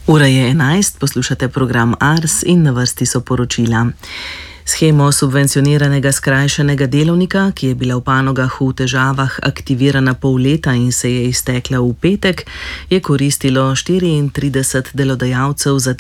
Ura je 11, poslušate program Ars in na vrsti so poročila. Shemo subvencioniranega skrajšanega delovnika, ki je bila v panogah v težavah aktivirana pol leta in se je iztekla v petek, je koristilo 34 delodajalcev za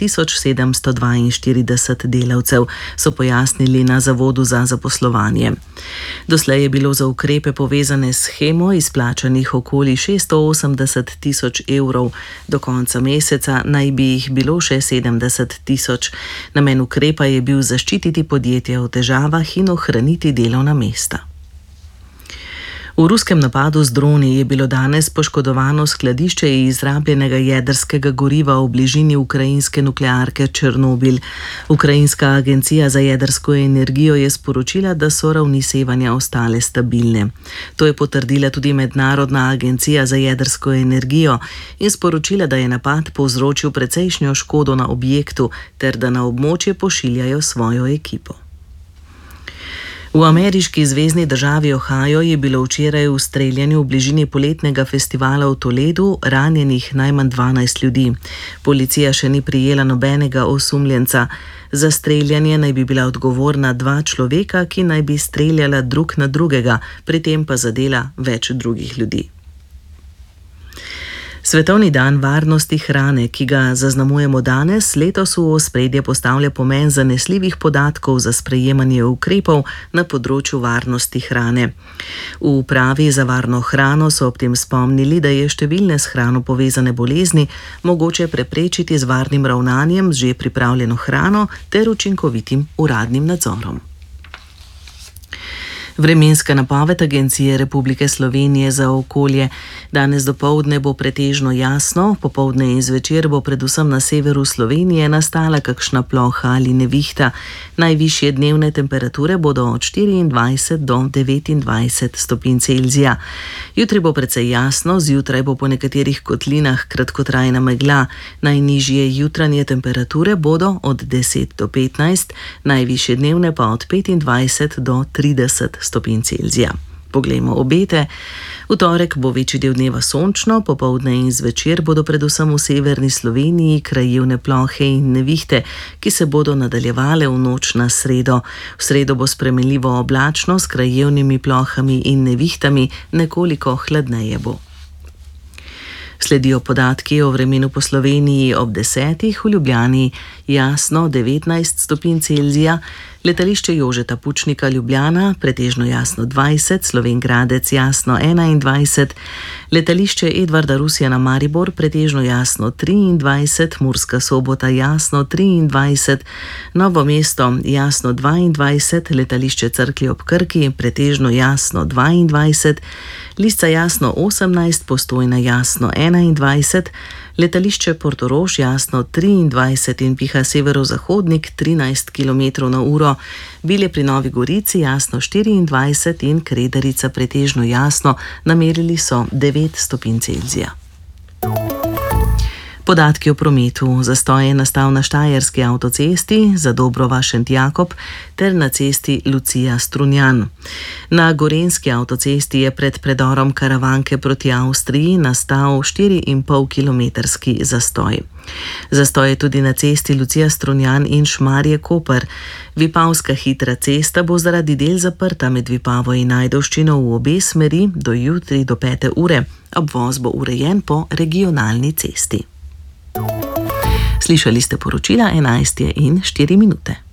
1742 delavcev, so pojasnili na Zavodu za zaposlovanje. Doslej je bilo za ukrepe povezane s shemo izplačanih okoli 680 tisoč evrov, do konca meseca naj bi jih bilo še 70 tisoč. Namen ukrepa je bil zaščititi podjetje v težavah in ohraniti delovna mesta. V ruskem napadu z droni je bilo danes poškodovano skladišče izrabljenega jedrskega goriva v bližini ukrajinske nuklearke Černobil. Ukrajinska agencija za jedrsko energijo je sporočila, da so ravni sevanja ostale stabilne. To je potrdila tudi Mednarodna agencija za jedrsko energijo in sporočila, da je napad povzročil precejšnjo škodo na objektu ter da na območje pošiljajo svojo ekipo. V ameriški zvezni državi Ohio je bilo včeraj v streljanju v bližini poletnega festivala v Toledu ranjenih najmanj 12 ljudi. Policija še ni prijela nobenega osumljenca. Za streljanje naj bi bila odgovorna 2 človeka, ki naj bi streljala drug na drugega, pri tem pa zadela več drugih ljudi. Svetovni dan varnosti hrane, ki ga zaznamujemo danes, letos v ospredje postavlja pomen zanesljivih podatkov za sprejemanje ukrepov na področju varnosti hrane. V upravi za varno hrano so ob tem spomnili, da je številne s hrano povezane bolezni mogoče preprečiti z varnim ravnanjem z že pripravljeno hrano ter učinkovitim uradnim nadzorom. Vremenska napoved Agencije Republike Slovenije za okolje. Danes dopoldne bo pretežno jasno, popoldne in zvečer bo predvsem na severu Slovenije nastala kakšna ploha ali nevihta. Najvišje dnevne temperature bodo od 24 do 29 stopinj Celzija. Jutri bo precej jasno, zjutraj bo po nekaterih kotlinah kratkotrajna megla. Najnižje jutranje temperature bodo od 10 do 15, najvišje dnevne pa od 25 do 30 stopinj Celzija. Poglejmo obete. V torek bo večji del dneva sončno, popoldne in zvečer bodo predvsem v severni Sloveniji krajevne plohe in nevihte, ki se bodo nadaljevale v noč na sredo. V sredo bo spremenljivo oblačno s krajevnimi plohami in nevihtami, nekoliko hladneje bo. Sledijo podatki o vremenu po Sloveniji ob 10. v Ljubljani jasno 19 stopinj Celzija, letališče Jožeta Pučnika Ljubljana pretežno jasno 20, Slovenj Gradec jasno 21, letališče Edvarda Rusjana Maribor pretežno jasno 23, Murska Sobota jasno 23, Novo mesto jasno 22, letališče Cerklje ob Krki pretežno jasno 22, Lisca jasno 18, Postojna jasno 21, letališče Portorož jasno 23 in piha severozahodnik 13 km/h, Bilje pri Novi Gorici jasno 24 in Kredarica pretežno jasno, namerili so 9 stopinj Celzija. Podatki o prometu. Zastoj je nastal na Štajerski avtocesti Zadobrova-Šentjakob ter na cesti Lucija-Strunjan. Na Gorenjski avtocesti je pred predorom Karavanke proti Avstriji nastal 4,5-kilometrski zastoj. Zastoj je tudi na cesti Lucija-Strunjan in Šmarje-Koper. Vipavska hitra cesta bo zaradi del zaprta med Vipavo in Ajdovščino v obe smeri do jutri do 5. ure. Obvoz bo urejen po regionalni cesti. Slišali ste poročila 11:04.